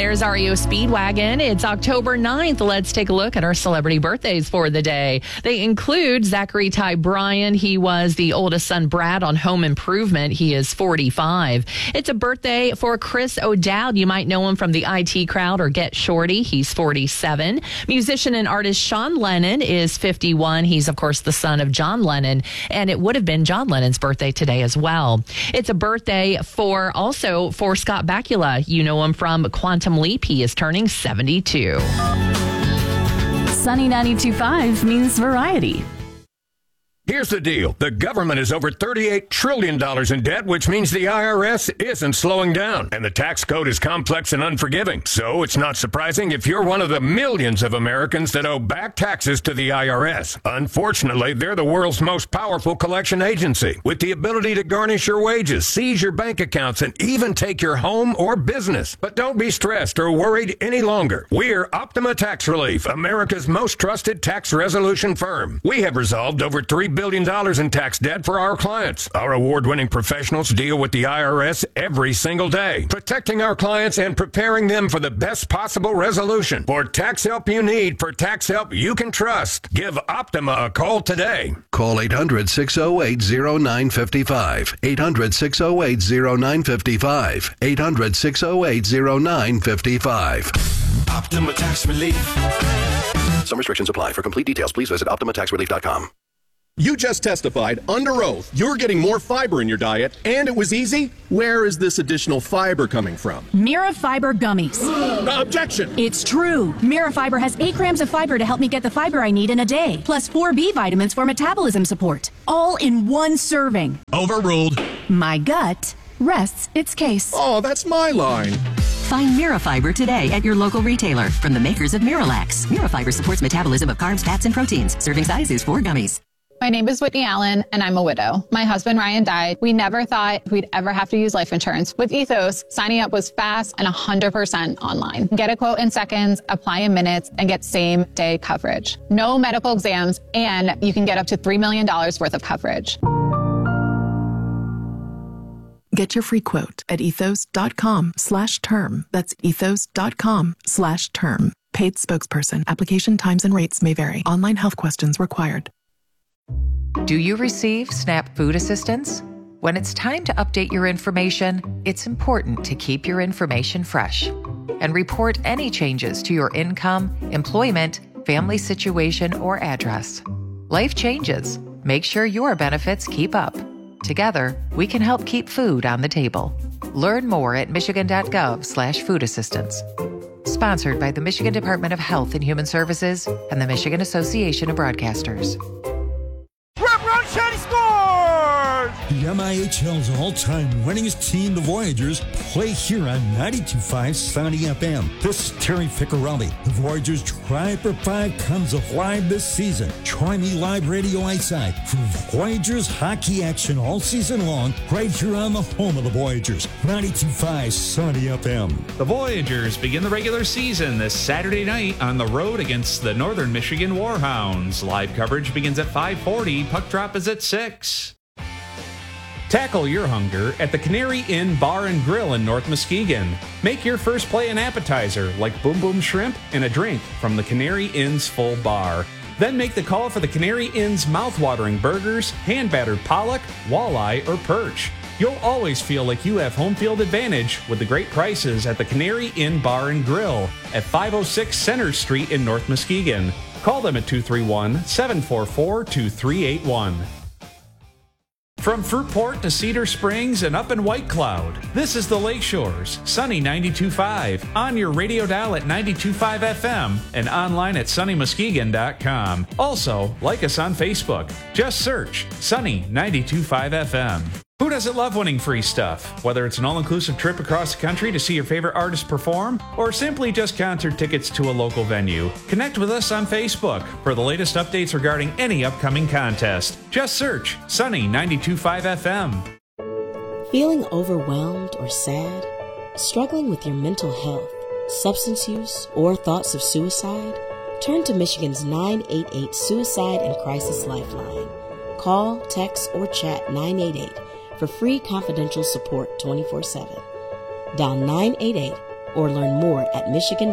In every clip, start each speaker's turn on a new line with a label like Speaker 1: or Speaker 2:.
Speaker 1: there's REO Speedwagon. It's October 9th. Let's take a look at our celebrity birthdays for the day. They include Zachary Ty Bryan. He was the oldest son, Brad, on Home Improvement. He is 45. It's a birthday for Chris O'Dowd. You might know him from the IT Crowd or Get Shorty. He's 47. Musician and artist Sean Lennon is 51. He's, of course, the son of John Lennon, and it would have been John Lennon's birthday today as well. It's a birthday for Scott Bakula. You know him from Quantum Leap. He is turning 72.
Speaker 2: Sunny 92.5 means variety.
Speaker 3: Here's the deal. The government is over $38 trillion in debt, which means the IRS isn't slowing down. And the tax code is complex and unforgiving. So it's not surprising if you're one of the millions of Americans that owe back taxes to the IRS. Unfortunately, they're the world's most powerful collection agency, with the ability to garnish your wages, seize your bank accounts, and even take your home or business. But don't be stressed or worried any longer. We're Optima Tax Relief, America's most trusted tax resolution firm. We have resolved over $3 billion in tax debt for our clients. Our award-winning professionals deal with the IRS every single day, protecting our clients and preparing them for the best possible resolution. For tax help you need, for tax help you can trust, give Optima a call today.
Speaker 4: Call 800-608-0955. 800-608-0955. 800-608-0955.
Speaker 5: Optima Tax Relief.
Speaker 4: Some restrictions apply. For complete details, please visit OptimaTaxRelief.com.
Speaker 6: You just testified under oath you're getting more fiber in your diet, and it was easy. Where is this additional fiber coming from?
Speaker 7: Mira Fiber Gummies.
Speaker 6: Objection!
Speaker 7: It's true. Mira Fiber has 8 grams of fiber to help me get the fiber I need in a day, plus 4 B vitamins for metabolism support, all in one serving.
Speaker 6: Overruled.
Speaker 7: My gut rests its case.
Speaker 6: Oh, that's my line.
Speaker 8: Find Mira Fiber today at your local retailer from the makers of Miralax. Mira Fiber supports metabolism of carbs, fats, and proteins. Serving size is 4 gummies.
Speaker 9: My name is Whitney Allen, and I'm a widow. My husband, Ryan, died. We never thought we'd ever have to use life insurance. With Ethos, signing up was fast and 100% online. Get a quote in seconds, apply in minutes, and get same-day coverage. No medical exams, and you can get up to $3 million worth of coverage.
Speaker 10: Get your free quote at ethos.com/term. That's ethos.com/term. Paid spokesperson. Application times and rates may vary. Online health questions required.
Speaker 11: Do you receive SNAP food assistance? When it's time to update your information, it's important to keep your information fresh and report any changes to your income, employment, family situation, or address. Life changes. Make sure your benefits keep up. Together, we can help keep food on the table. Learn more at michigan.gov/food assistance. Sponsored by the Michigan Department of Health and Human Services and the Michigan Association of Broadcasters.
Speaker 12: The MIHL's all-time winningest team, the Voyagers, play here on 92.5 Sunny FM. This is Terry Ficcarelli. The Voyagers Try for 5 comes alive this season. Try Me Live Radio Eyesight for Voyagers hockey action all season long, right here on the home of the Voyagers, 92.5 Sunny FM.
Speaker 13: The Voyagers begin the regular season this Saturday night on the road against the Northern Michigan Warhounds. Live coverage begins at 5:40. Puck drop is at 6. Tackle your hunger at the Canary Inn Bar and Grill in North Muskegon. Make your first play an appetizer like Boom Boom Shrimp and a drink from the Canary Inn's full bar. Then make the call for the Canary Inn's mouth-watering burgers, hand-battered pollock, walleye, or perch. You'll always feel like you have home field advantage with the great prices at the Canary Inn Bar and Grill at 506 Center Street in North Muskegon. Call them at 231-744-2381. From Fruitport to Cedar Springs and up in White Cloud, this is the Lakeshores, Sunny 92.5, on your radio dial at 92.5 FM and online at sunnymuskegon.com. Also, like us on Facebook. Just search Sunny 92.5 FM. Who doesn't love winning free stuff? Whether it's an all-inclusive trip across the country to see your favorite artist perform, or simply just concert tickets to a local venue, connect with us on Facebook for the latest updates regarding any upcoming contest. Just search Sunny 92.5 FM.
Speaker 14: Feeling overwhelmed or sad? Struggling with your mental health, substance use, or thoughts of suicide? Turn to Michigan's 988 Suicide and Crisis Lifeline. Call, text, or chat 988 for free confidential support 24/7. Dial 988 or learn more at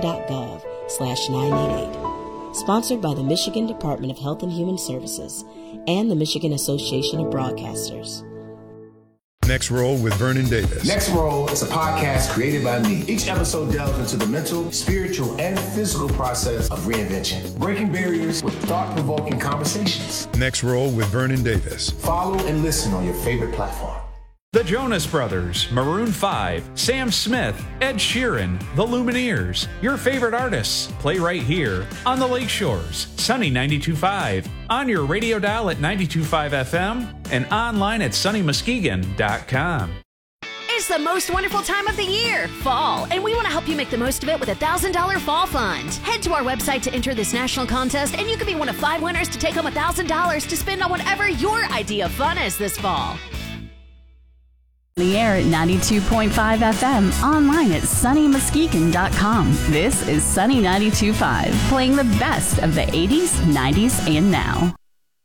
Speaker 14: michigan.gov/988. Sponsored by the Michigan Department of Health and Human Services and the Michigan Association of Broadcasters.
Speaker 5: Next Roll with Vernon Davis.
Speaker 15: Next Roll is a podcast created by me. Each episode delves into the mental, spiritual, and physical process of reinvention, breaking barriers with thought-provoking conversations.
Speaker 5: Next Roll with Vernon Davis.
Speaker 15: Follow and listen on your favorite platform.
Speaker 13: The Jonas Brothers, Maroon 5, Sam Smith, Ed Sheeran, The Lumineers, your favorite artists play right here on the Lakeshores, Sunny 92.5, on your radio dial at 92.5 FM, and online at sunnymuskegon.com.
Speaker 16: It's the most wonderful time of the year, fall, and we want to help you make the most of it with a $1,000 fall fund. Head to our website to enter this national contest, and you could be one of 5 winners to take home $1,000 to spend on whatever your idea of fun is this fall.
Speaker 2: The air at 92.5 FM, online at sunnymuskegon.com. This is Sunny 92.5, playing the best of the 80s, 90s, and now.